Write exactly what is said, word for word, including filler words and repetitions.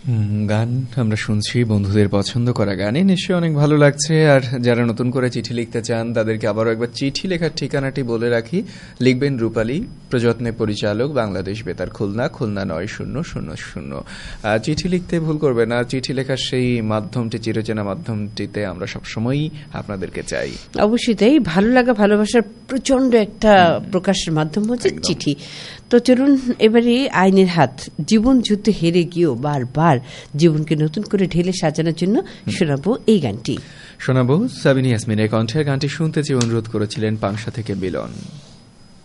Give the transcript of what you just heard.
গান আমরা শুনছি, বন্ধুদের পছন্দ করা গানই নিশ্চয়ই অনেক ভালো লাগছে। আর যারা নতুন করে চিঠি লিখতে চান তাদেরকে আবারও একবার চিঠি লেখার ঠিকানাটি বলে রাখি। লিখবেন রূপালী, প্রযত্নে পরিচালক, বাংলাদেশ বেতার, খুলনা, খুলনা নয় শূন্য শূন্য শূন্য। চিঠি লিখতে ভুল করবে না। চিঠি লেখার সেই মাধ্যমটি, চিরচেনা মাধ্যমটিতে আমরা সবসময়ই আপনাদেরকে চাই। অবশ্যই তাই। ভালো লাগা, ভালোবাসার প্রচন্ড একটা প্রকাশের মাধ্যম হচ্ছে চিঠি। তো চলুন এবারে আইনের হাত। জীবন যুদ্ধে হেরে গিয়েও বারবার জীবনকে নতুন করে ঢেলে সাজানোর জন্য শোনাবো এই গানটি। শোনাবো সাবিনা ইয়াসমিনের কণ্ঠের গানটি। শুনতে চেয়ে অনুরোধ করেছিলেন পাংশা থেকে বিলন।